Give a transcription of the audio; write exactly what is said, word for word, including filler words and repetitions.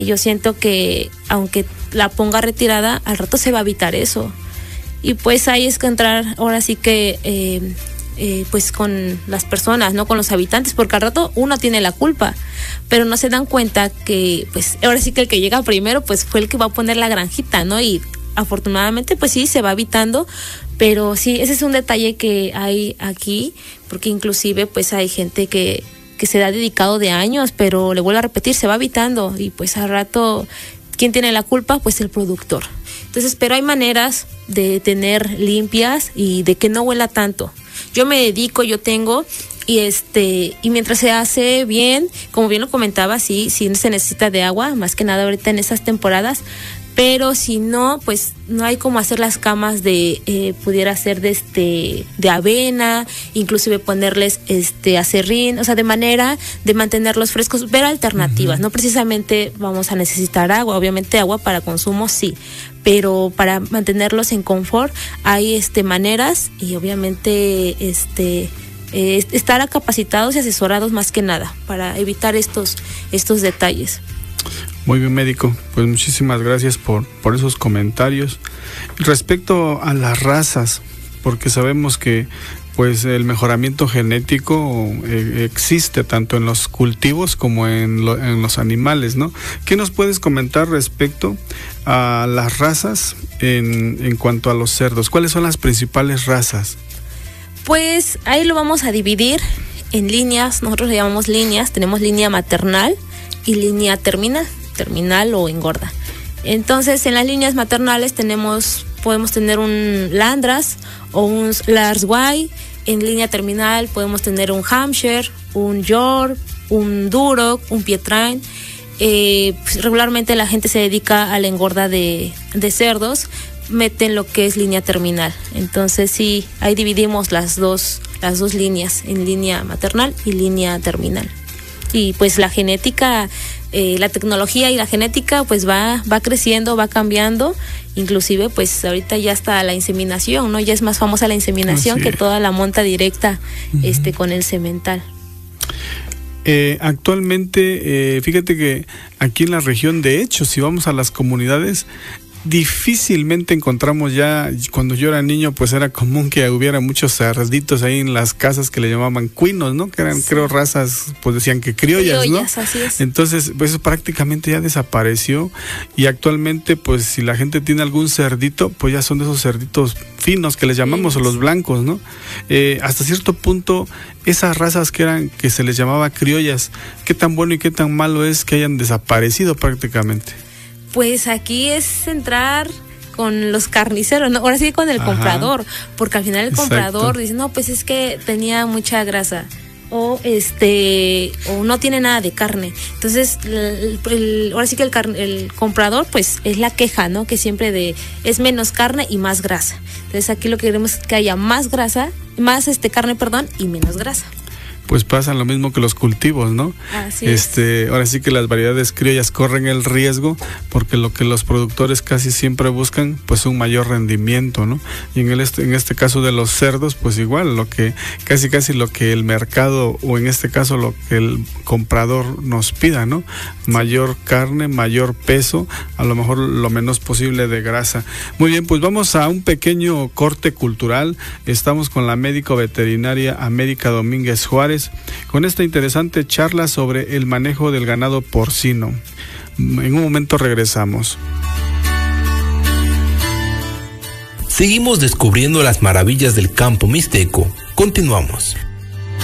Yo siento que aunque la ponga retirada, al rato se va a evitar eso. Y pues ahí es que entrar ahora sí que eh, eh, pues con las personas, no con los habitantes, porque al rato uno tiene la culpa, pero no se dan cuenta que pues ahora sí que el que llega primero pues fue el que va a poner la granjita, ¿no? Y afortunadamente pues sí se va evitando, pero sí, ese es un detalle que hay aquí, porque inclusive pues hay gente que, que se ha dedicado de años, pero le vuelvo a repetir, se va evitando y pues al rato, ¿quién tiene la culpa? Pues el productor. Entonces, pero hay maneras de tener limpias y de que no huela tanto. Yo me dedico, yo tengo, y este, y mientras se hace bien, como bien lo comentaba, sí, sí se necesita de agua, más que nada ahorita en esas temporadas, pero si no, pues no hay como hacer las camas de, eh, pudiera ser de este, de avena, inclusive ponerles este acerrín, o sea, de manera de mantenerlos frescos, ver alternativas. Uh-huh. No precisamente vamos a necesitar agua, obviamente agua para consumo sí, pero para mantenerlos en confort hay este maneras y obviamente este eh, estar capacitados y asesorados más que nada para evitar estos, estos detalles. Muy bien, médico, pues muchísimas gracias por, por esos comentarios. Respecto a las razas, porque sabemos que pues el mejoramiento genético eh, existe tanto en los cultivos como en, lo, en los animales, ¿no? ¿Qué nos puedes comentar respecto a las razas en, en cuanto a los cerdos? ¿Cuáles son las principales razas? Pues ahí lo vamos a dividir en líneas, nosotros le llamamos líneas, tenemos línea maternal y línea terminal. terminal o engorda. Entonces, en las líneas maternales tenemos, podemos tener un Landras o un Lars Way. En línea terminal podemos tener un Hampshire, un York, un Duroc, un Pietrain. Eh, pues, regularmente la gente se dedica a la engorda de, de cerdos, meten lo que es línea terminal. Entonces, sí, ahí dividimos las dos, las dos líneas, en línea maternal y línea terminal. Y pues la genética, eh, la tecnología y la genética pues va, va creciendo, va cambiando, inclusive pues ahorita ya está la inseminación, ¿no? Ya es más famosa la inseminación Así que es. Toda la monta directa uh-huh. este, con el semental. Eh, actualmente, eh, fíjate que aquí en la región, de hecho, si vamos a las comunidades, difícilmente encontramos ya, cuando yo era niño pues era común que hubiera muchos cerditos ahí en las casas que le llamaban cuinos, ¿no? Que eran sí. creo razas, pues decían que criollas, criollas ¿no? Así es. Entonces pues eso prácticamente ya desapareció y actualmente pues si la gente tiene algún cerdito pues ya son de esos cerditos finos que les llamamos, sí. o los blancos, ¿no? Eh, hasta cierto punto esas razas que eran, que se les llamaba criollas, ¿qué tan bueno y qué tan malo es que hayan desaparecido prácticamente? Pues aquí es entrar con los carniceros, ¿no? Ahora sí con el Ajá. comprador, porque al final el Exacto. comprador dice, no, pues es que tenía mucha grasa o este o no tiene nada de carne. Entonces, el, el, ahora sí que el, car- el comprador, pues es la queja, ¿no? Que siempre de es menos carne y más grasa. Entonces aquí lo que queremos es que haya más grasa, más este carne, perdón, y menos grasa. Pues pasa lo mismo que los cultivos, ¿no? Así este, es. Ahora sí que las variedades criollas corren el riesgo porque lo que los productores casi siempre buscan, pues un mayor rendimiento, ¿no? Y en el este, en este caso de los cerdos, pues igual, lo que casi casi lo que el mercado o en este caso lo que el comprador nos pida, ¿no? Mayor carne, mayor peso, a lo mejor lo menos posible de grasa. Muy bien, pues vamos a un pequeño corte cultural. Estamos con la médico veterinaria América Domínguez Juárez con esta interesante charla sobre el manejo del ganado porcino. En un momento regresamos. Seguimos descubriendo las maravillas del campo mixteco. Continuamos.